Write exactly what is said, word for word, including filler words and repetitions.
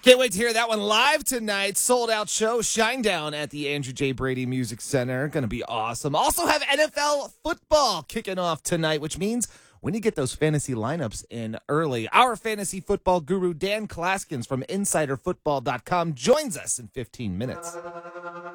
Can't wait to hear that one live tonight. Sold out show, Shinedown at the Andrew J. Brady Music Center. Going to be awesome. Also have N F L football kicking off tonight, which means when you get those fantasy lineups in early, our fantasy football guru, Dan Klaskins from insider football dot com, joins us in fifteen minutes.